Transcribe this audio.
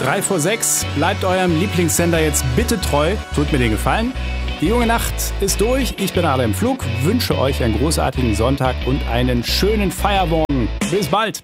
3 vor 6. Bleibt eurem Lieblingssender jetzt bitte treu. Tut mir den Gefallen. Die junge Nacht ist durch. Ich bin Adrian Pflug. Wünsche euch einen großartigen Sonntag und einen schönen Feiermorgen. Bis bald.